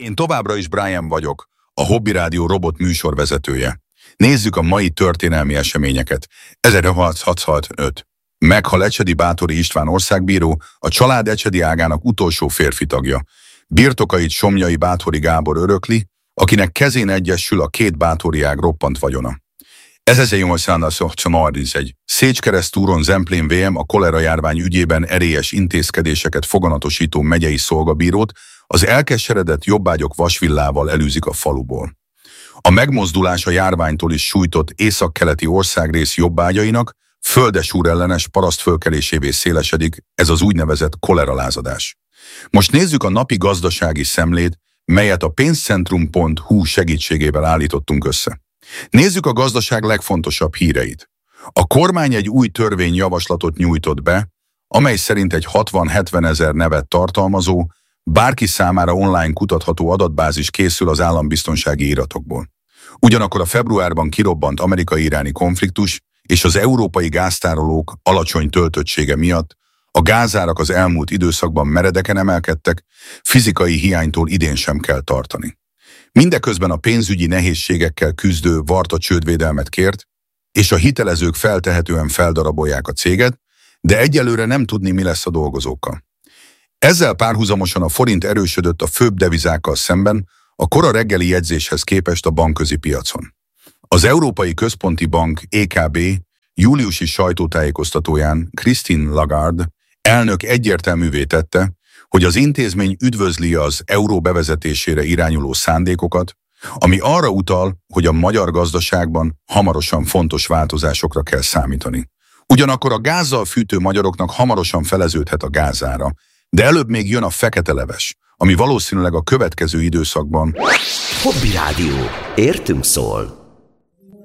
Én továbbra is Brian vagyok, a Hobby Rádió robot műsorvezetője. Nézzük a mai történelmi eseményeket. 1665. Meghal Ecsedi Báthori István országbíró, a család ecsedi ágának utolsó férfi tagja. Birtokait Somlyai Báthori Gábor örökli, akinek kezén egyesül a két Báthori ág roppant vagyona. 1831. Szécskeresztúron Zemplén VM a kolera járvány ügyében erélyes intézkedéseket foganatosító megyei szolgabírót az elkeseredett jobbágyok vasvillával elűzik a faluból. A megmozdulás a járványtól is sújtott északkeleti országrész jobbágyainak földesúrellenes parasztfölkelésévé szélesedik ez az úgynevezett koleralázadás. Most nézzük a napi gazdasági szemlét, melyet a pénzcentrum.hu segítségével állítottunk össze. Nézzük a gazdaság legfontosabb híreit. A kormány egy új törvényjavaslatot nyújtott be, amely szerint egy 60-70 ezer nevet tartalmazó, bárki számára online kutatható adatbázis készül az állambiztonsági iratokból. Ugyanakkor a februárban kirobbant amerikai-iráni konfliktus és az európai gáztárolók alacsony töltöttsége miatt a gázárak az elmúlt időszakban meredeken emelkedtek, fizikai hiánytól idén sem kell tartani. Mindeközben a pénzügyi nehézségekkel küzdő Varta csődvédelmet kért, és a hitelezők feltehetően feldarabolják a céget, de egyelőre nem tudni, mi lesz a dolgozókkal. Ezzel párhuzamosan a forint erősödött a főbb devizákkal szemben a kora reggeli jegyzéshez képest a bankközi piacon. Az Európai Központi Bank EKB júliusi sajtótájékoztatóján Christine Lagarde elnök egyértelművé tette, hogy az intézmény üdvözli az euró bevezetésére irányuló szándékokat, ami arra utal, hogy a magyar gazdaságban hamarosan fontos változásokra kell számítani. Ugyanakkor a gázzal fűtő magyaroknak hamarosan feleződhet a gázára, de előbb még jön a fekete leves, ami valószínűleg a következő időszakban... Hobby Rádió. Értünk szól.